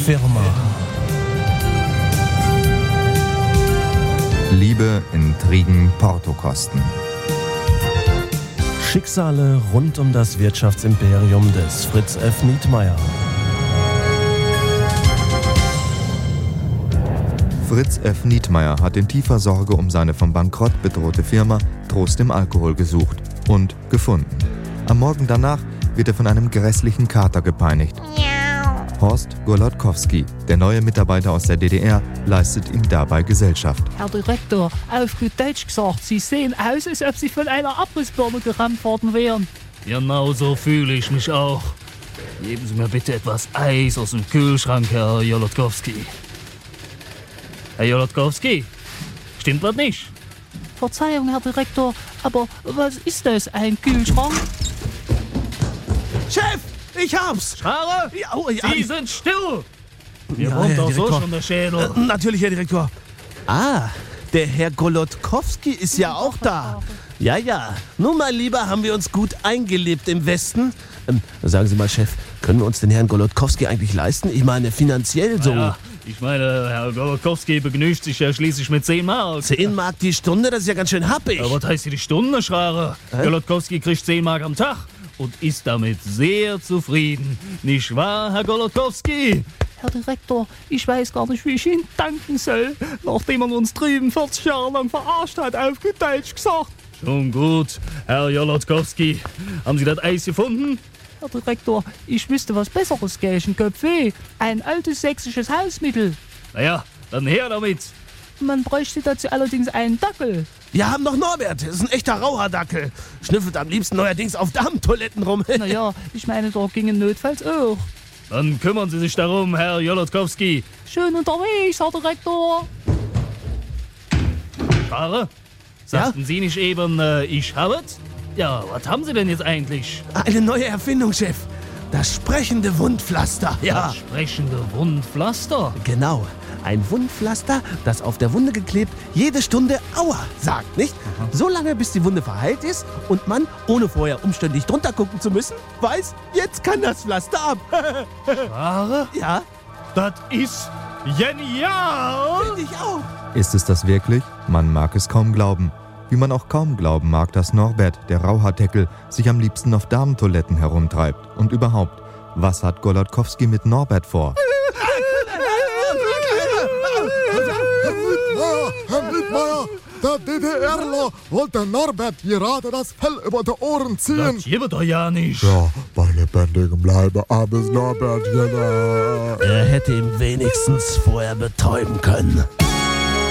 Firma. Liebe, Intrigen, Portokosten. Schicksale rund um das Wirtschaftsimperium des Fritz F. Nietmeyer. Fritz F. Nietmeyer hat in tiefer Sorge um seine vom Bankrott bedrohte Firma Trost im Alkohol gesucht und gefunden. Am Morgen danach wird er von einem grässlichen Kater gepeinigt. Horst Golodkowski, der neue Mitarbeiter aus der DDR, leistet ihm dabei Gesellschaft. Herr Direktor, auf gut Deutsch gesagt, Sie sehen aus, als ob Sie von einer Abrissbirne gerammt worden wären. Genau so fühle ich mich auch. Geben Sie mir bitte etwas Eis aus dem Kühlschrank, Herr Jolodkowski. Herr Jolodkowski, stimmt was nicht? Verzeihung, Herr Direktor, aber was ist das, ein Kühlschrank? Chef, ich hab's! Schare, Sie sind still! Mir Ja, wurmt Herr doch so Direktor. schon der Schädel. Natürlich, Herr Direktor. Ah, der Herr Golodkowski ist ja auch da. Ja. Nun, mein Lieber, haben wir uns gut eingelebt im Westen. Sagen Sie mal, Chef, können wir uns den Herrn Golodkowski eigentlich leisten? Ich meine, finanziell so. Ja, ich meine, Herr Golodkowski begnügt sich ja schließlich mit 10 Mark. 10 Mark die Stunde, das ist ja ganz schön happig. Ja, was heißt hier die Stunde, Schrare? Golodkowski kriegt 10 Mark am Tag und ist damit sehr zufrieden. Nicht wahr, Herr Golodkowski? Herr Direktor, ich weiß gar nicht, wie ich Ihnen danken soll, nachdem man uns drüben 40 Jahre lang verarscht hat, auf gut Deutsch gesagt. Schon gut, Herr Jolodkowski. Haben Sie das Eis gefunden? Herr Direktor, ich wüsste was Besseres, gleichen Kopfweh. Ein altes sächsisches Hausmittel. Naja, dann her damit. Man bräuchte dazu allerdings einen Dackel. Wir haben noch Norbert, das ist ein echter Rauherdackel. Schnüffelt am liebsten neuerdings auf Damentoiletten rum. Naja, ich meine, da gingen notfalls auch. Dann kümmern Sie sich darum, Herr Jolodkowski. Schön unterwegs, Herr Direktor. Schare? Sagten Sie nicht eben, ich habe es? Ja, was haben Sie denn jetzt eigentlich? Eine neue Erfindung, Chef. Das sprechende Wundpflaster. Ja, Das sprechende Wundpflaster. genau. Ein Wundpflaster, das auf der Wunde geklebt jede Stunde Aua sagt, nicht? So lange, bis die Wunde verheilt ist und man, ohne vorher umständlich drunter gucken zu müssen, weiß, jetzt kann das Pflaster ab. Schare? Ja, Das ist genial! finde ich auch. Ist es das wirklich? Man mag es kaum glauben. Wie man auch kaum glauben mag, dass Norbert, der Rauhaardeckel, sich am liebsten auf Damentoiletten herumtreibt. Und überhaupt, was hat Golodkowski mit Norbert vor? Herr Nietmeyer, der DDRler wollte Norbert gerade das Fell über die Ohren ziehen. Das gibt er ja nicht. Ja, bei lebendigem Leibe, armes Norbert. Er hätte ihn wenigstens vorher betäuben können.